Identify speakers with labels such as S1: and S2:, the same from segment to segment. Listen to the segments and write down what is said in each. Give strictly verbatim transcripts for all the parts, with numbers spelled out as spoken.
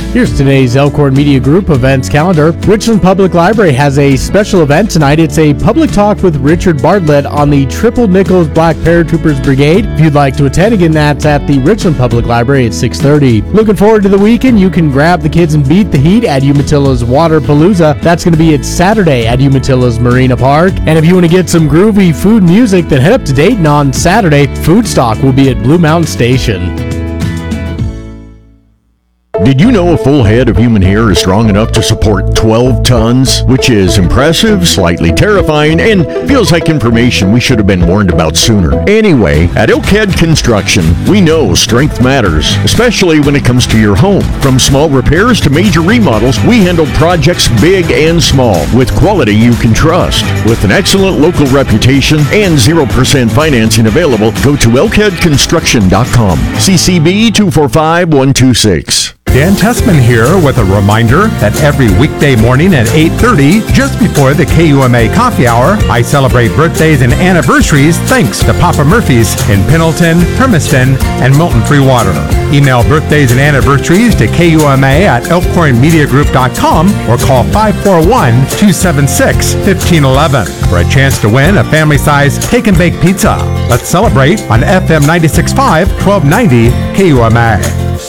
S1: Here's today's Elkhorn Media Group events calendar. Richland Public Library has a special event tonight. It's a public talk with Richard Bartlett on the Triple Nichols Black Paratroopers Brigade. If you'd like to attend, again, that's at the Richland Public Library at six thirty. Looking forward to the weekend. You can grab the kids and beat the heat at Umatillas Waterpalooza. That's going to be at Saturday at Umatillas Marina Park. And if you want to get some groovy food music, then head up to Dayton on Saturday. Foodstock will be at Blue Mountain Station.
S2: Did you know a full head of human hair is strong enough to support twelve tons? Which is impressive, slightly terrifying, and feels like information we should have been warned about sooner. Anyway, at Elkhead Construction, we know strength matters, especially when it comes to your home. From small repairs to major remodels, we handle projects big and small with quality you can trust. With an excellent local reputation and zero percent financing available, go to elkhead construction dot com. C C B two four five one two six.
S3: Dan Tessman here with a reminder that every weekday morning at eight thirty, just before the K U M A Coffee Hour, I celebrate birthdays and anniversaries thanks to Papa Murphy's in Pendleton, Hermiston, and Milton Free Water. Email birthdays and anniversaries to K U M A at elkhorn media group dot com or call five four one, two seven six, one five one one for a chance to win a family-sized take and bake pizza. Let's celebrate on F M ninety-six point five, twelve ninety K U M A.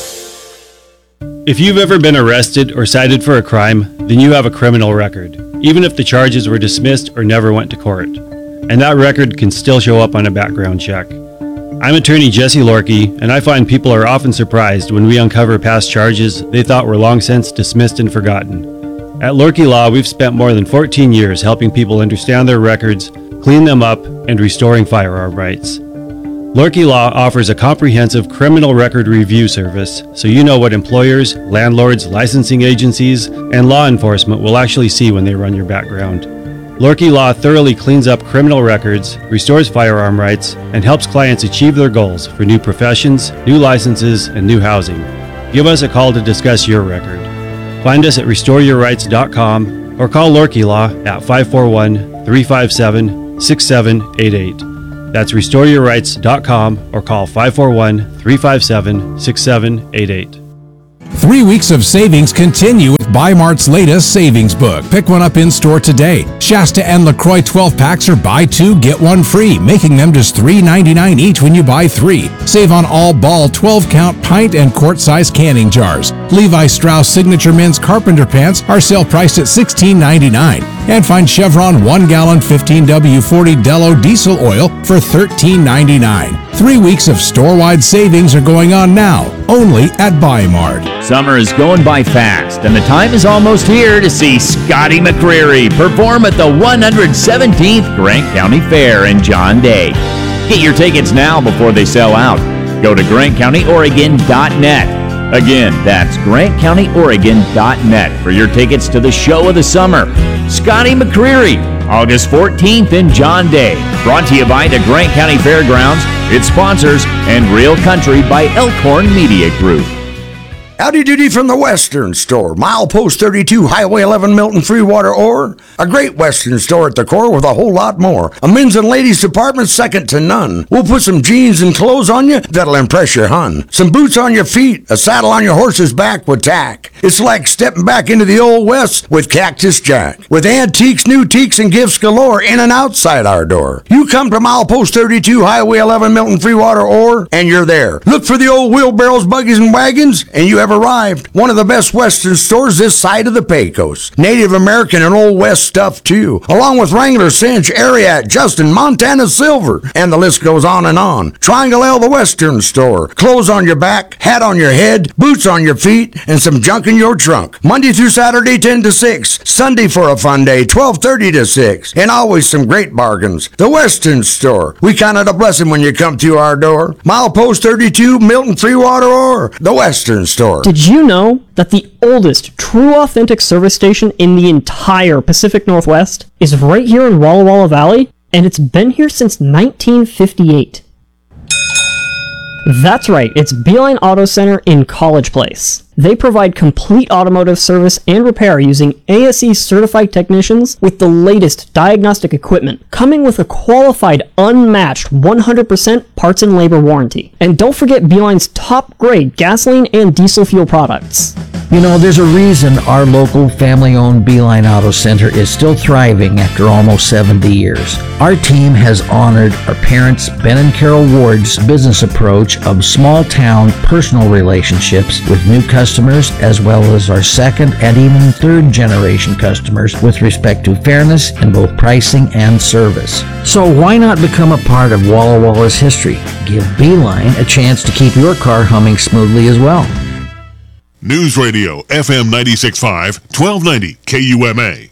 S4: If you've ever been arrested or cited for a crime, then you have a criminal record, even if the charges were dismissed or never went to court. And that record can still show up on a background check. I'm attorney Jesse Lorkey, and I find people are often surprised when we uncover past charges they thought were long since dismissed and forgotten. At Lorkey Law, we've spent more than fourteen years helping people understand their records, clean them up, and restoring firearm rights. Lorkey Law offers a comprehensive criminal record review service, so you know what employers, landlords, licensing agencies, and law enforcement will actually see when they run your background. Lorkey Law thoroughly cleans up criminal records, restores firearm rights, and helps clients achieve their goals for new professions, new licenses, and new housing. Give us a call to discuss your record. Find us at restore your rights dot com or call Lorkey Law at five four one, three five seven, six seven eight eight. That's restore your rights dot com or call five four one, three five seven, six seven eight eight.
S5: Three weeks of savings continue with Bi-Mart's latest savings book. Pick one up in store today. Shasta and LaCroix twelve packs are buy two, get one free, making them just three ninety-nine each when you buy three. Save on all Ball twelve count pint and quart size canning jars. Levi Strauss Signature Men's Carpenter Pants are sale priced at sixteen ninety-nine. And find Chevron one gallon fifteen W forty Dello diesel oil for thirteen ninety-nine. Three weeks of store-wide savings are going on now, only at Bi-Mart.
S6: Summer is going by fast, and the time is almost here to see Scotty McCreery perform at the one hundred seventeenth Grant County Fair in John Day. Get your tickets now before they sell out. Go to grant county oregon dot net. Again, that's grant county oregon dot net for your tickets to the show of the summer. Scotty McCreery, August fourteenth in John Day. Brought to you by the Grant County Fairgrounds, its sponsors, and Real Country by Elkhorn Media Group.
S7: Howdy doody from the Western Store, Milepost thirty-two, Highway eleven, Milton Free Water Ore. A great Western store at the core with a whole lot more. A men's and ladies department second to none. We'll put some jeans and clothes on you that'll impress your hun. Some boots on your feet, a saddle on your horse's back with tack. It's like stepping back into the old West with Cactus Jack. With antiques, new teaks, and gifts galore in and outside our door. You come to Milepost thirty-two, Highway eleven, Milton Free Water Ore, and you're there. Look for the old wheelbarrows, buggies, and wagons, and you have arrived. One of the best Western stores this side of the Pecos. Native American and Old West stuff too, along with Wrangler, Cinch, Ariat, Justin, Montana Silver, and the list goes on and on. Triangle L, the Western Store. Clothes on your back, hat on your head, boots on your feet, and some junk in your trunk. Monday through Saturday, ten to six. Sunday for a fun day, twelve thirty to six. And always some great bargains. The Western Store. We count it a blessing when you come through our door. Milepost thirty-two, Milton Free Water Ore. The Western Store.
S8: Did you know that the oldest true authentic service station in the entire Pacific Northwest is right here in Walla Walla Valley? And it's been here since nineteen fifty-eight. That's right, it's Beeline Auto Center in College Place. They provide complete automotive service and repair using A S E certified technicians with the latest diagnostic equipment, coming with a qualified, unmatched one hundred percent parts and labor warranty. And don't forget Beeline's top grade gasoline and diesel fuel products.
S9: You know, there's a reason our local family-owned Beeline Auto Center is still thriving after almost seventy years. Our team has honored our parents, Ben and Carol Ward's business approach of small-town personal relationships with new customers, as well as our second and even third-generation customers with respect to fairness in both pricing and service. So why not become a part of Walla Walla's history? Give Beeline a chance to keep your car humming smoothly as well.
S10: News Radio, F M ninety-six point five, twelve ninety K U M A.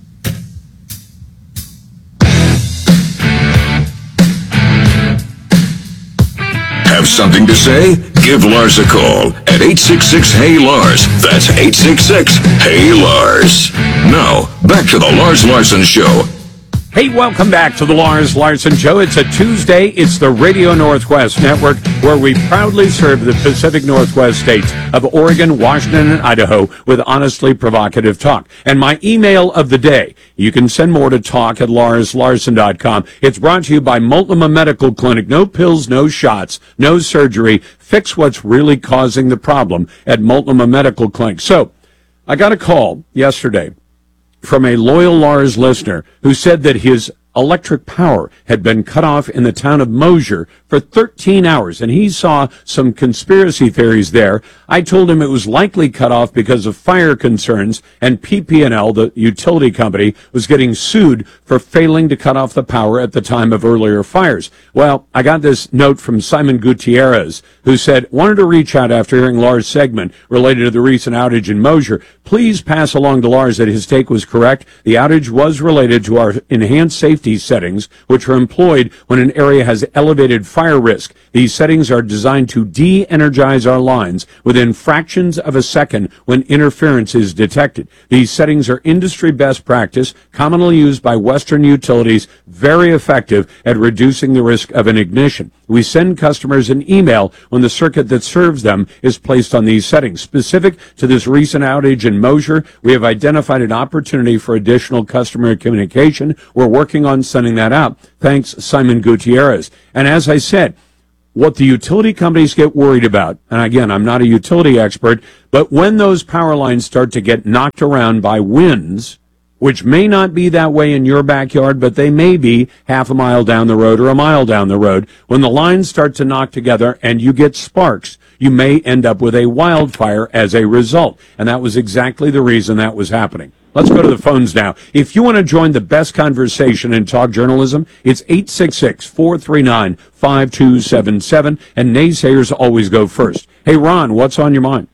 S11: Have something to say? Give Lars a call at eight six six, H E Y, Lars. That's eight six six, H E Y, Lars. Now, back to the Lars Larson Show.
S12: Hey, welcome back to the Lars Larson Show. It's a Tuesday. It's the Radio Northwest Network, where we proudly serve the Pacific Northwest states of Oregon, Washington, and Idaho with honestly provocative talk. And my email of the day, you can send more to talk at lars larson dot com. It's brought to you by Multnomah Medical Clinic. No pills, no shots, no surgery. Fix what's really causing the problem at Multnomah Medical Clinic. So, I got a call yesterday from a loyal Lars listener who said that his electric power had been cut off in the town of Mosier for thirteen hours, and he saw some conspiracy theories there. I told him it was likely cut off because of fire concerns, and P P and L, the utility company, was getting sued for failing to cut off the power at the time of earlier fires. Well, I got this note from Simon Gutierrez, who said, wanted to reach out after hearing Lars' segment related to the recent outage in Mosier. Please pass along to Lars that his take was correct. The outage was related to our enhanced safety settings, which are employed when an area has elevated fire risk. These settings are designed to de-energize our lines within fractions of a second when interference is detected. These settings are industry best practice, commonly used by Western utilities, very effective at reducing the risk of an ignition. We send customers an email when the circuit that serves them is placed on these settings. Specific to this recent outage in Mosier, we have identified an opportunity for additional customer communication. We're working on sending that out. Thanks, Simon Gutierrez. And as I said, what the utility companies get worried about, and again, I'm not a utility expert, but when those power lines start to get knocked around by winds, which may not be that way in your backyard, but they may be half a mile down the road or a mile down the road. When the lines start to knock together and you get sparks, you may end up with a wildfire as a result. And that was exactly the reason that was happening. Let's go to the phones now. If you want to join the best conversation in talk journalism, it's eight six six, four three nine, five two seven seven, and naysayers always go first. Hey, Ron, what's on your mind?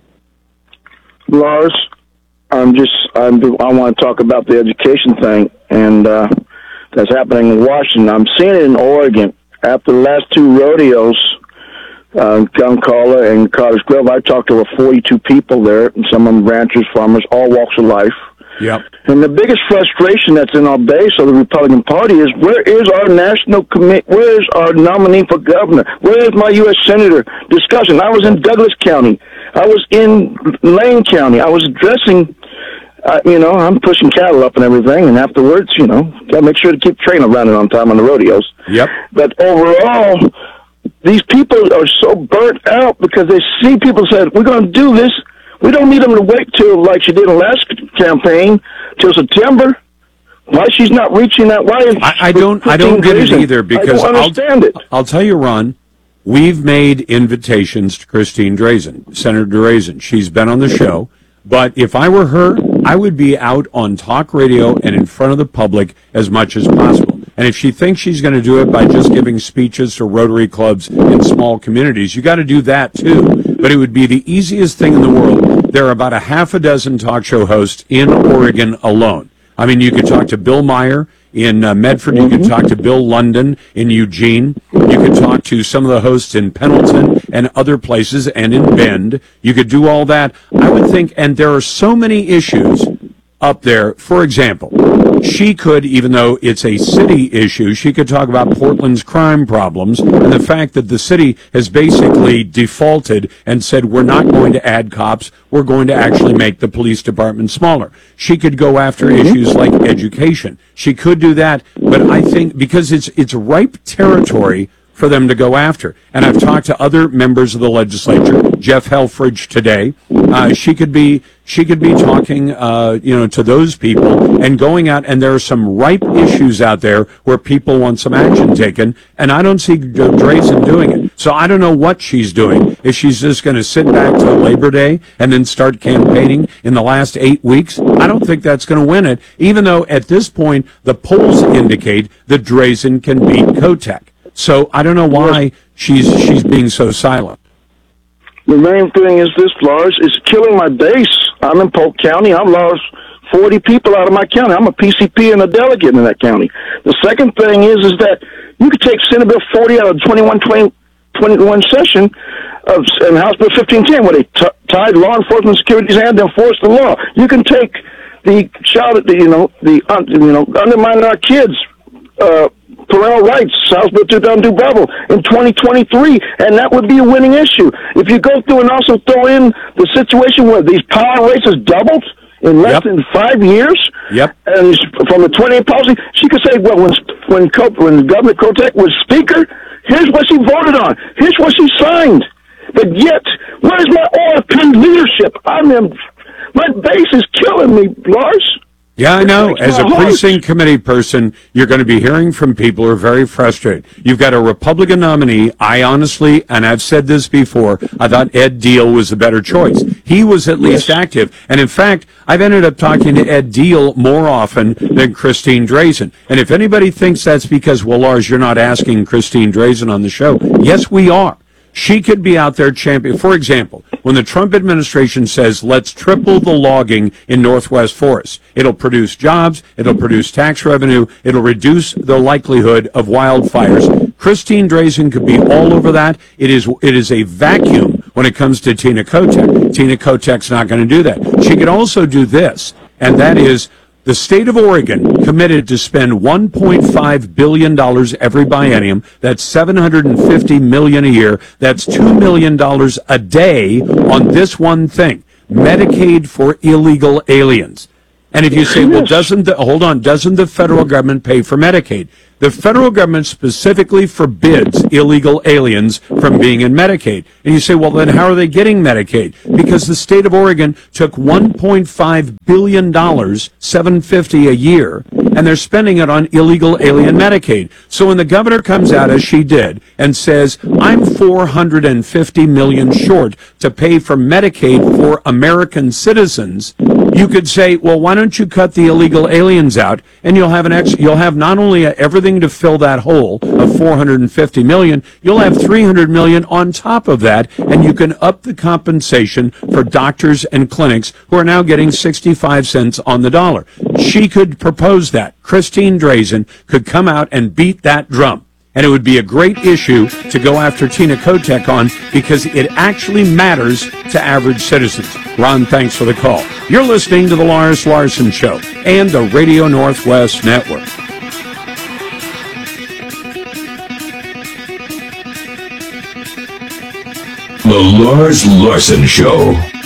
S13: Lars, I'm just, I'm, I want to talk about the education thing, and uh, that's happening in Washington. I'm seeing it in Oregon. After the last two rodeos, uh, Guncaller and Cottage Grove, I talked to over forty-two people there, and some of them ranchers, farmers, all walks of life.
S12: Yep.
S13: And the biggest frustration that's in our base of the Republican Party is, where is our national commit? Where is our nominee for governor? Where is my U S senator discussion? I was in Douglas County. I was in Lane County. I was addressing, uh, you know, I'm pushing cattle up and everything, and afterwards, you know, got to make sure to keep training running on time on the rodeos.
S12: Yep.
S13: But overall, these people are so burnt out because they see people said, we're going to do this. We don't need them to wait till, like she did in the last campaign, till September. Why she's not reaching that? Why?
S12: I, I don't. I don't get it either, because
S13: I don't understand
S12: I'll,
S13: it.
S12: I'll tell you, Ron. We've made invitations to Christine Drazen, Senator Drazen. She's been on the show. But if I were her, I would be out on talk radio and in front of the public as much as possible. And if she thinks she's going to do it by just giving speeches to Rotary clubs in small communities, you got to do that too. But it would be the easiest thing in the world. There are about a half a dozen talk show hosts in Oregon alone. I mean, you could talk to Bill Meyer in uh, Medford. You could talk to Bill London in Eugene. You could talk to some of the hosts in Pendleton and other places, and in Bend. You could do all that. I would think, and there are so many issues up there. For example, she could, even though it's a city issue, she could talk about Portland's crime problems and the fact that the city has basically defaulted and said, we're not going to add cops, we're going to actually make the police department smaller. She could go after issues like education. She could do that, but I think because it's it's ripe territory for them to go after. And I've talked to other members of the legislature, Jeff Helfrich today. Uh, she could be she could be talking, uh, you know, to those people and going out. And there are some ripe issues out there where people want some action taken. And I don't see Drazen doing it. So I don't know what she's doing. If she's just going to sit back till Labor Day and then start campaigning in the last eight weeks, I don't think that's going to win it. Even though at this point the polls indicate that Drazen can beat Kotek. So I don't know why she's she's being so silent.
S13: The main thing is this, Lars, it's killing my base. I'm in Polk County. I've lost forty people out of my county. I'm a P C P and a delegate in that county. The second thing is is that you could take Senate Bill forty out of twenty-one twenty-one session of, and House Bill fifteen ten, where they t- tied law enforcement security's hand to enforce the law. You can take the child, the, you know, the uh, you know, undermining our kids' uh, parental rights, House Bill two thousand two Bravo, in twenty twenty-three, and that would be a winning issue. If you go through and also throw in the situation where these power races doubled in less yep. than five years,
S12: yep.
S13: and from the twenty-eight policy, she could say, well, when when, Co- when Governor Kotek was Speaker, here's what she voted on, here's what she signed. But yet, where's my oil-pinned leadership? I mean, my base is killing me, Lars.
S12: Yeah, I know. As a precinct committee person, you're going to be hearing from people who are very frustrated. You've got a Republican nominee. I honestly, and I've said this before, I thought Ed Deal was a better choice. He was at least yes. active. And in fact, I've ended up talking to Ed Deal more often than Christine Drazen. And if anybody thinks that's because, well, Lars, you're not asking Christine Drazen on the show. Yes, we are. She could be out there champion. For example, when the Trump administration says, let's triple the logging in Northwest forests, it'll produce jobs, it'll produce tax revenue, it'll reduce the likelihood of wildfires. Christine Drazen could be all over that. It is it is a vacuum when it comes to Tina Kotek. Tina Kotek's not going to do that. She could also do this, and that is, the state of Oregon committed to spend one point five billion dollars every biennium. That's seven hundred fifty million dollars a year. That's two million dollars a day on this one thing, Medicaid for illegal aliens. And if you say, well, doesn't the, hold on, doesn't the federal government pay for Medicaid? The federal government specifically forbids illegal aliens from being in Medicaid. And you say, well, then how are they getting Medicaid? Because the state of Oregon took one point five billion dollars, seven hundred fifty million dollars a year, and they're spending it on illegal alien Medicaid. So when the governor comes out, as she did, and says, I'm four hundred fifty million dollars short to pay for Medicaid for American citizens, you could say, well, why don't you cut the illegal aliens out, and you'll have an ex- you'll have not only a, everything to fill that hole of four hundred fifty million dollars, you'll have three hundred million dollars on top of that, and you can up the compensation for doctors and clinics who are now getting sixty-five cents on the dollar. She could propose that. Christine Drazen could come out and beat that drum. And it would be a great issue to go after Tina Kotek on, because it actually matters to average citizens. Ron, thanks for the call. You're listening to The Lars Larson Show and the Radio Northwest Network.
S11: The Lars Larson Show.